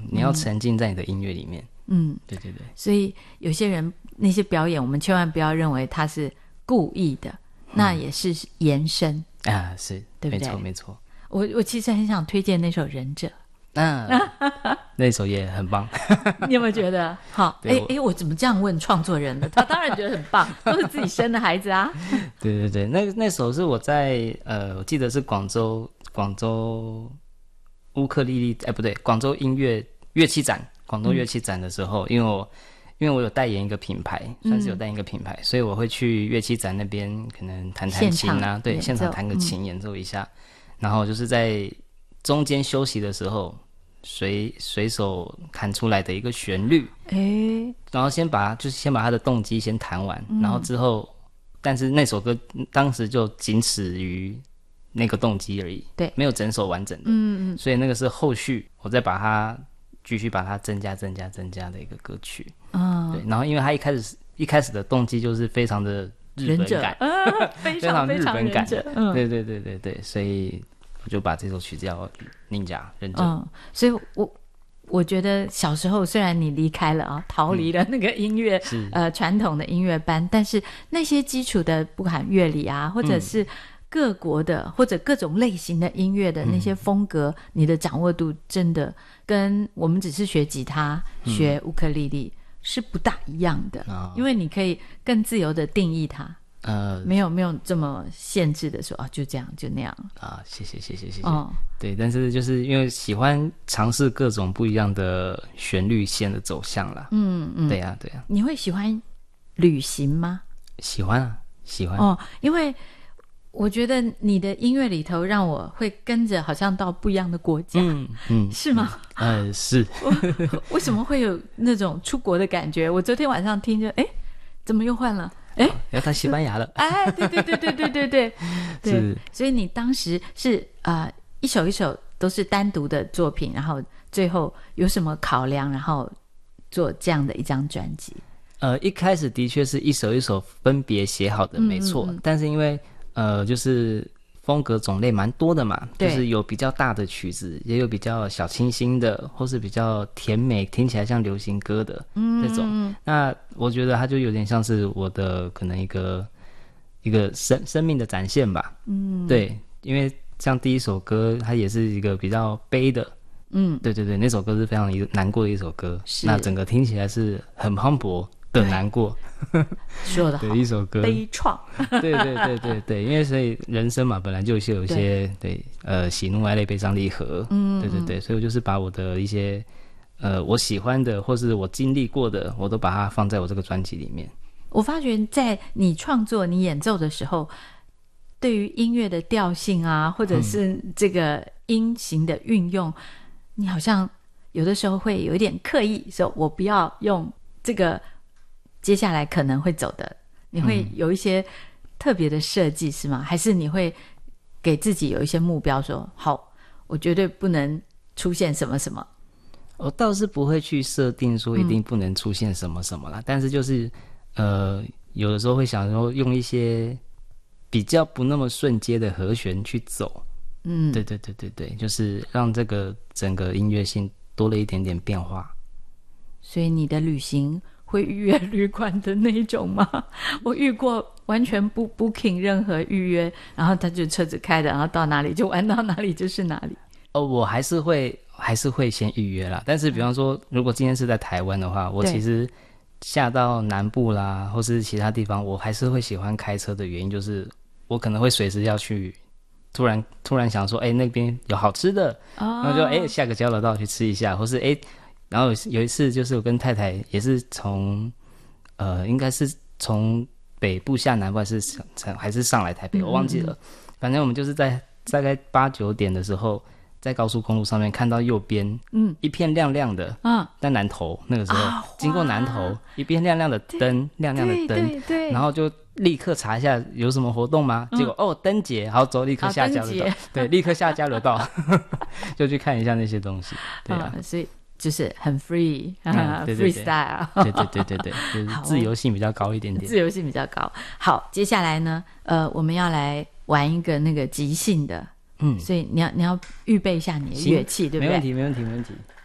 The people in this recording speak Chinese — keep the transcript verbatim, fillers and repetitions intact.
你要沉浸在你的音乐里面。 嗯， 对对对。 所以有些人那些表演，我们千万不要认为他是故意的，嗯、那也是延伸啊，是， 对不对？ 没错没错。 我我其实很想推荐那首《忍者》。 嗯、啊，那首也很棒。 你有没有觉得好？哎哎，我怎么这样问创作人呢？他当然觉得很棒，都是自己生的孩子啊。 对对对，那那首是我在呃，我记得是广州广州乌克丽丽，哎不对，广州音乐乐器展，广州乐器展的时候，嗯、因为我因为我有代言一个品牌，算是有代言一个品牌，嗯、所以我会去乐器展那边可能弹弹琴啊，对，现场弹个琴演奏一下，嗯、然后就是在中间休息的时候，随随手弹出来的一个旋律， 诶， 然后先把就是先把他的动机先弹完，嗯、然后之后，但是那首歌当时就仅止于那个动机而已， 对， 没有整首完整的， 嗯嗯， 所以那个是后续我再把它继续把它增加增加增加的一个歌曲， 嗯， 对，然后因为他一开始一开始的动机就是非常的日本感， 呃、非常非常日本感， 嗯、 对对对对对，所以。我就把这首曲子叫《忍者》忍者。 嗯，所以我我觉得小时候虽然你离开了啊，逃离了那个音乐、嗯、呃传统的音乐班，但是那些基础的不管乐理啊，或者是各国的、嗯、或者各种类型的音乐的那些风格，嗯、你的掌握度真的跟我们只是学吉他、嗯、学乌克丽丽是不大一样的，哦、因为你可以更自由的定义它。呃，没有没有这么限制的说啊，就这样就那样啊，谢谢谢谢谢谢。 哦， 对，但是就是因为喜欢尝试各种不一样的旋律线的走向啦。嗯嗯，对呀、啊、对呀、啊。 你会喜欢旅行吗？ 喜欢啊，喜欢哦，因为我觉得你的音乐里头让我会跟着好像到不一样的国家，嗯嗯，是吗？ 嗯、呃，是。 为什么会有那种出国的感觉？我昨天晚上听着，哎，怎么又换了？哎， 要到西班牙了！ 哎，对对对对对对对对，所以你当时是呃一首一首都是单独的作品，然后最后有什么考量，然后做这样的一张专辑？ 呃，一开始的确是一首一首分别写好的，没错。嗯嗯嗯，但是因为呃，就是风格种类蛮多的嘛，就是有比较大的曲子，也有比较小清新的，或是比较甜美，听起来像流行歌的那种。嗯、那我觉得它就有点像是我的可能一个一个生生命的展现吧。嗯，对，因为像第一首歌，它也是一个比较悲的。嗯，对对对，那首歌是非常难过的一首歌，那整个听起来是很磅礴的难过。 说得好， 对，一首歌悲怆。 对对对对对，因为所以人生嘛，本来就是有一些 对, 对呃喜怒哀乐悲伤离合，嗯，对对对，所以我就是把我的一些呃我喜欢的或是我经历过的，我都把它放在我这个专辑里面。 我发觉在你创作你演奏的时候，对于音乐的调性啊，或者是这个音型的运用，嗯、你好像有的时候会有一点刻意说我不要用这个接下来可能会走的，你会有一些特别的设计是吗？还是你会给自己有一些目标说好我绝对不能出现什么什么？ 我倒是不会去设定说一定不能出现什么什么啦、嗯、但是就是呃有的时候会想说用一些比较不那么顺接的和弦去走，嗯，对对对对对，就是让这个整个音乐性多了一点点变化。 所以你的旅行会预约旅馆的那一种吗？我遇过完全不 booking 任何预约，然后他就车子开的，然后到哪里就玩到哪里就是哪里。 哦，我还是会还是会先预约啦，但是比方说如果今天是在台湾的话，我其实下到南部啦或是其他地方，我还是会喜欢开车的原因就是我可能会随时要去突然突然想说哎、欸、那边有好吃的、哦、然后就哎、欸、下个交流道去吃一下，或是哎、欸然后有一次就是我跟太太也是从呃应该是从北部下南部还是还是上来台北、嗯、我忘记了，反正我们就是在大概八九点的时候在高速公路上面看到右边嗯一片亮亮的嗯在南投那个时候、啊、经过南投一片亮亮的灯亮亮的灯，对对对，然后就立刻查一下有什么活动吗、嗯、结果哦灯节，好走立刻下交流道、啊、对立刻下交流道就去看一下那些东西，对啊、 嗯、所以就是很 free、 嗯、对对对 freestyle 对对对对对，就是自由性比较高一点点， 自由性比较高。好，接下来呢呃，我们要来玩一个那个即兴的，嗯，所以你要你要预备一下你的乐器，对不对？ 没问题没问题没问题。